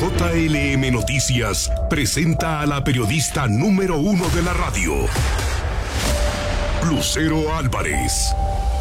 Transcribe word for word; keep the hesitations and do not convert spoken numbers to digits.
J L M Noticias presenta a la periodista número uno de la radio, Lucero Álvarez.